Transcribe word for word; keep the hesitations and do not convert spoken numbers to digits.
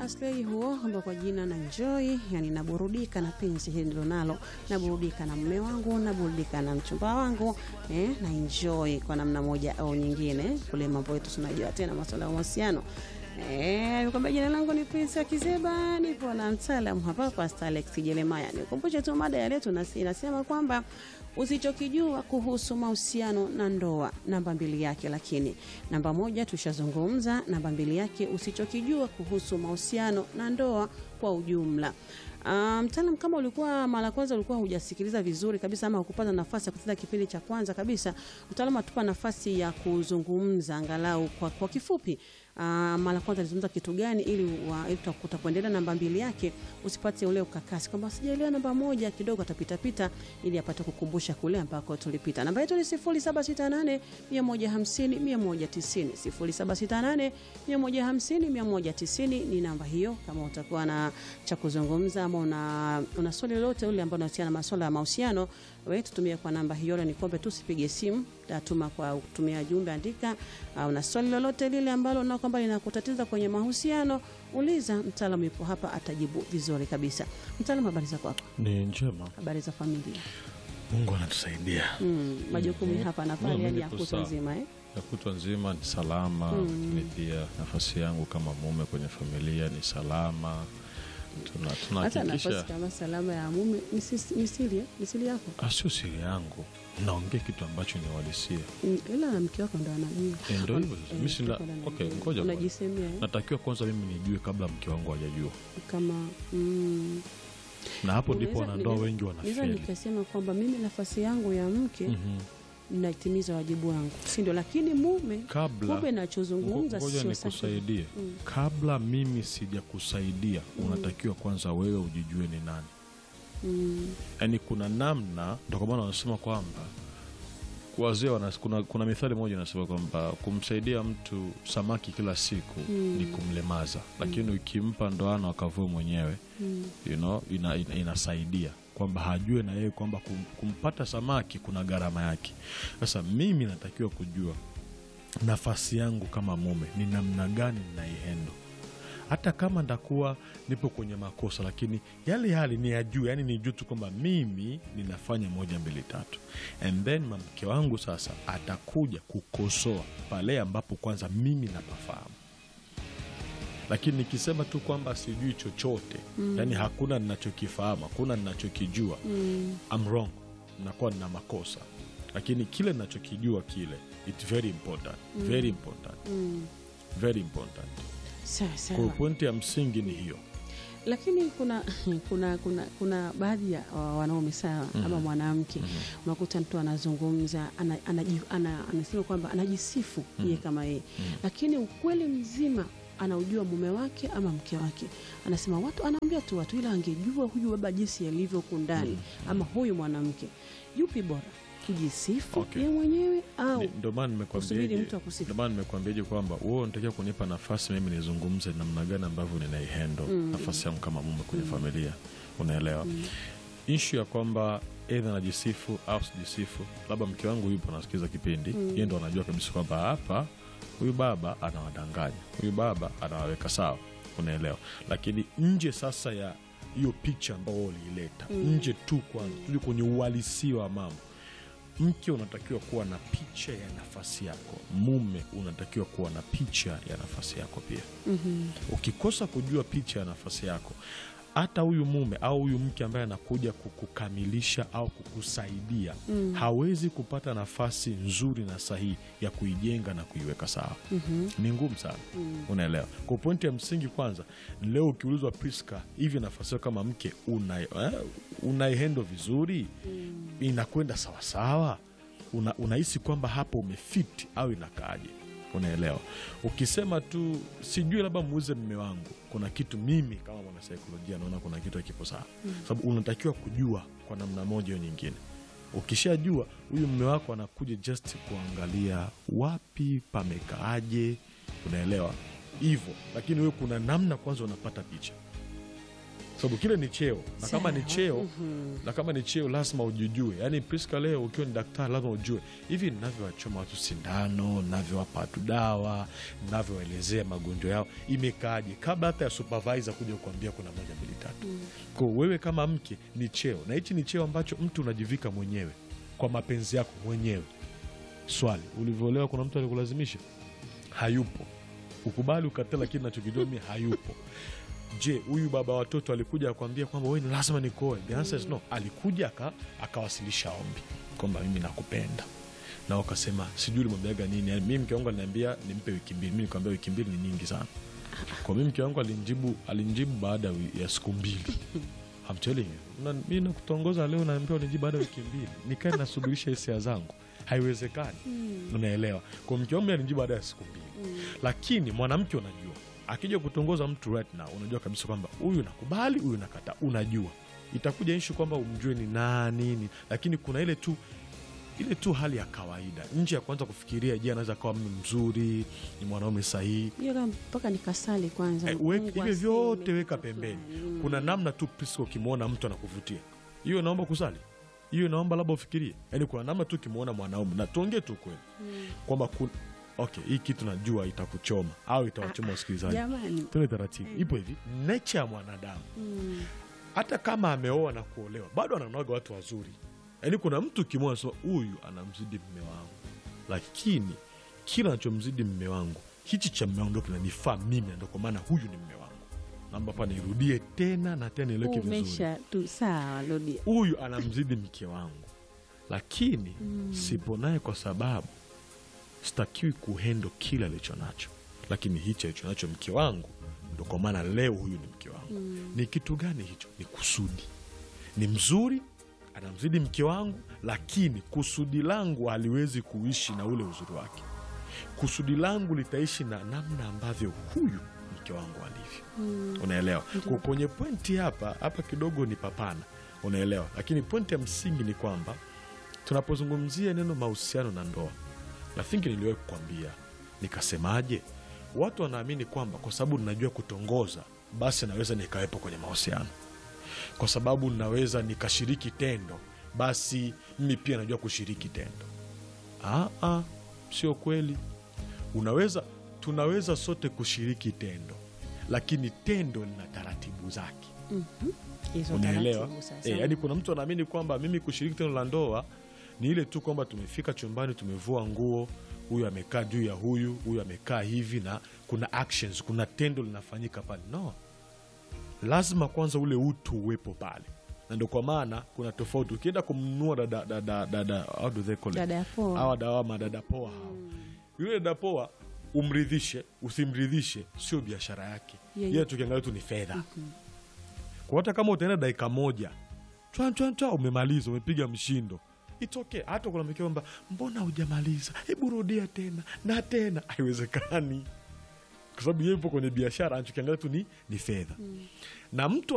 Aslay huo ambao kwa jina na enjoy, yani naburudika na penzi hili ndilo nalo, naburudika na mume wangu, naburudika na mchumba wangu, eh, na enjoy kwa namna moja au nyingine. Kule mambo yetu tunajua tena masuala ya mahusiano. Eh, kwamba jina langu ni Prince Kizeba, nipo na mtaalamu hapa Pastor Alex Jeremiah. Nikukumbushe tu mada ya leo inasema kwamba usichokijua kuhusu mahusiano na ndoa, namba mbili yake. Lakini namba moja tushazungumza, namba mbili yake usichokijua kuhusu mahusiano na ndoa kwa ujumla. Mtaalamu, um, kama ulikuwa mara kwanza ulikuwa hujasikiliza vizuri kabisa ama hukupata nafasi ya kusikiza kipindi cha kwanza kabisa, mtaalamu atupa nafasi ya kuzungumza angalau kwa, kwa kifupi. Uh, mara kwanza alizungumza kitu gani ili utakuendelea namba mbili yake usipate ule ukakasi kwamba sijaelewa namba moja, kidogo atapita pita ili apate kukumbusha kule ambako tulipita. Namba yetu ni sifuri saba sita nane mia moja hamsini mia moja tisini sifuri saba sita nane mia moja hamsini mia moja tisini ni namba hiyo. Kama utakuwa na cha kuzungumza ama una, una swali lolote ule ambao unahusiana na masuala ya mahusiano, wewe tutumie kwa namba hiyo. Ni kwamba tusipige simu, tuma kwa kutumia jumbe, andika au na swali lolote lile ambalo na kwamba linakutatiza kwenye mahusiano, uliza, mtaalamu yupo hapa atajibu vizuri kabisa. Mtaalamu, habari za kwako? Ni njema. Habari za familia? Mungu anatusaidia. Mm, majukumu mm, hapa na pale hadi ya kutwa nzima eh? Ya kutwa nzima ni salama. Mm. Ni pia nafasi yangu kama mume kwenye familia ni salama. Tuna tunahakikisha nafasi kama salama ya mume ni siri, ni siri yako. Ah, sio siri yangu. Naongea kitu ambacho ni uhalisia. Mm, ila na mke wako ndo anajua. Ndio hivyo. Mimi sina. Okay, ngoja. Unajisemea. Natakiwa kwanza mimi nijue kabla mke wangu hajajua. Kama mm, na hapo ndipo wanandoa wengi wanafeli. Naweza nikasema kwamba mimi nafasi yangu ya mke mm-hmm. natimiza wajibu wangu, si ndio? Lakini mume kabla mume anachozungumza sio nikusaidie. Mm. Kabla mimi sijakusaidia mm. unatakiwa kwanza wewe ujijue ni nani. Mm. Yaani kuna namna, ndio kwa maana wanasema kwamba wazee wana kuna, kuna mithali moja inasema kwamba kumsaidia mtu samaki kila siku mm. ni kumlemaza, lakini mm. ukimpa ndoano akavua mwenyewe mm. you know ina, ina, inasaidia kwamba hajue na yeye kwamba kum, kumpata samaki kuna gharama yake. Sasa mimi natakiwa kujua nafasi yangu kama mume ni namna gani ninaihendo, hata kama ndakuwa nipo kwenye makosa, lakini yale hali ni ajue, yani nijue tu kwamba mimi ninafanya moja mbili tatu, and then mke wangu sasa atakuja kukosoa pale ambapo kwanza mimi napafahamu. Lakini nikisema tu kwamba sijui chochote mm. yani hakuna ninachokifahamu, hakuna ninachokijua mm. I'm wrong, nakuwa nina makosa. Lakini kile ninachokijua kile it's very important mm. very important mm. very important. Sasa kwa pointi ya msingi ni hiyo. Lakini kuna kuna kuna kuna baadhi ya uh, wanaume sawa mm-hmm. ama mwanamke mm-hmm. unakuta mtu anazungumza anasema ana, ana, kwamba anajisifu mm-hmm. yeye kama yeye mm-hmm. lakini ukweli mzima anaujua mume wake ama mke wake. Anasema watu, anaambia tu watu, ila angejua huyu baba jinsi alivyo kundani mm-hmm. ama huyu mwanamke, yupi bora kujisifu okay. yeye mwenyewe au ndio maana nimekuambia mtu akusifu? Ndio maana nimekuambia kwamba wewe unatakiwa kunipa nafasi mimi nizungumze namna gani ambavyo ninaihendo mm. nafasi yangu kama mume kwenye mm. familia, unaelewa? Mm. Issue ya kwamba either najisifu au sijisifu, labda mke wangu yupo anasikiza kipindi mm. yeye ndo anajua kabisa kwamba hapa huyu baba anawadanganya, huyu baba anawaweka sawa, unaelewa? Lakini nje sasa ya hiyo picha ambayo uliileta mm. nje tu kwanza tuje kwenye uhalisia wa mambo. Mke unatakiwa kuwa na picha ya nafasi yako, mume unatakiwa kuwa na picha ya nafasi yako pia. Mm-hmm. Ukikosa kujua picha ya nafasi yako, hata huyu mume au huyu mke ambaye anakuja kukukamilisha au kukusaidia mm. hawezi kupata nafasi nzuri na sahihi ya kuijenga na kuiweka sawa. Mm-hmm. Ni ngumu sana. Mm. Unaelewa? Kwa pointi ya msingi kwanza, leo ukiulizwa Priska, hivi nafasi yako kama mke una eh, unaihendo vizuri? Mm. Inakwenda sawa sawa? Una, unahisi kwamba hapo umefiti au inakaaje? Unaelewa? Ukisema tu sijui labda muuze mume wangu, kuna kitu mimi kama mwana saikolojia naona kuna kitu hakipo sawa. Mm. Sababu unatakiwa kujua kwa namna moja au nyingine. Ukishajua huyu mume wako anakuja just kuangalia wapi pamekaaje, unaelewa? Hivyo, lakini wewe kuna namna kwanza unapata picha. sababu kile ni cheo, na kama ni cheo mm-hmm. na kama ni cheo lazima ujijue. Yani Priska, leo ukiwa ni daktari lazima ujue hivi ninavyowachoma watu sindano, ninavyowapa watu dawa, ninavyoelezea magonjwa yao imekaaje, kabla hata ya supervisor kuja kukuambia kuna moja mbili tatu. Mm. Kwa wewe kama mke ni cheo, na hichi ni cheo ambacho mtu unajivika mwenyewe kwa mapenzi yako mwenyewe. Swali, ulivyolewa kuna mtu alikulazimisha? Hayupo. Ukubali ukatela, lakini nachokijua mimi hayupo. Je, huyu baba watoto alikuja akwambia kwamba wewe ni lazima nikoe? The answer is no. Alikuja akawasilisha ombi kwamba mimi nakupenda, na wakasema sijui limwambiaga nini. Yani mimi mke wangu aliniambia nimpe wiki mbili, mimi nikamwambia wiki mbili ni nyingi sana. Kwa mimi mke wangu alinijibu alinijibu baada ya siku mbili. I'm telling you, na mimi nakutongoza leo naambia unijibu baada ya wiki mbili, nikae nasubirisha hisia zangu? Haiwezekani. Mm. Unaelewa? Kwa mke wangu alinijibu baada ya siku mbili. Mm. Lakini mwanamke unajua, akija kutongoza mtu right now unajua kabisa kwamba huyu nakubali, huyu nakataa. Unajua itakuja issue kwamba umjue ni nani nini, lakini kuna ile tu ile tu hali ya kawaida nje ya kwanza kufikiria, je, anaweza kuwa mtu mzuri, ni mwanaume sahihi. Hiyo mpaka nikasali kwanza. Eh, hivyo vyote weka pembeni. Mm. Kuna namna tu Priska, ukimwona mtu anakuvutia, hiyo naomba kusali, hiyo naomba labda ufikirie. Yaani kuna namna tu ukimwona mwanaume, na tuongee tu kweli. Mm. Kwamba kun... okay, hii kitu najua itakuchoma au itawachoma wasikilizaji. Jamani, tuna taratibu. Mm. Ipo hivi, nature ya mwanadamu. Mm. Hata kama ameoa na kuolewa bado anaonaga watu wazuri. Yaani kuna mtu kimwona sema huyu anamzidi mume wangu, lakini kila anachomzidi mume wangu hichi cha mume wangu ndio kinanifaa mimi, ndio kwa maana huyu ni mume wangu. Naomba hapa nirudie tena na tena ileke vizuri. Umesha tu sawa, rudia. Huyu anamzidi mke wangu, lakini mm. sipo naye kwa sababu sitakiwi kuhendo kila alicho nacho, lakini hicho alicho nacho mke wangu ndio kwa maana leo huyu ni mke wangu. Mm. Ni kitu gani hicho? Ni kusudi. Ni mzuri, anamzidi mke wangu, lakini kusudi langu haliwezi kuishi na ule uzuri wake. Kusudi langu litaishi na namna ambavyo huyu mke wangu alivyo. Mm. Unaelewa? Mm. Kwa kwenye pointi hapa hapa kidogo ni papana. Unaelewa? Lakini pointi ya msingi ni kwamba tunapozungumzia neno mahusiano na ndoa, nafikiri niliwahi kukwambia nikasemaje, watu wanaamini kwamba kwa sababu ninajua kutongoza basi naweza nikawepo kwenye mahusiano, kwa sababu naweza nikashiriki tendo basi mimi pia najua kushiriki tendo. Ah ah, sio kweli. Unaweza tunaweza sote kushiriki tendo, lakini tendo lina taratibu zake. Mhm. Hizo Unaelewa? Eh, yani kuna mtu anaamini kwamba mimi kushiriki tendo la ndoa ni ile tu kwamba tumefika chumbani tumevua nguo, huyu amekaa juu ya huyu, huyu amekaa hivi, na kuna actions, kuna tendo linafanyika pale. No. Lazima kwanza ule utu uwepo pale. Na ndio kwa maana kuna tofauti. Ukienda kumnunua dada dada dada how do they call it? Dada poa. Hawa dawa madada poa hao. Mm. Yule dada poa umridhishe, usimridhishe, sio biashara yake. Yeah, yeye tukiangalia tu ni fedha. Mm-hmm. Kwa hata kama utaenda dakika moja, chwa chwa chwa umemaliza, umepiga mshindo, it's okay. Hata kuna mkeo kwamba mbona hujamaliza? Hebu rudia tena na tena. Haiwezekani. Kwa sababu yeye yupo kwenye biashara, anachokiangalia tu ni ni fedha. Mm. Na mtu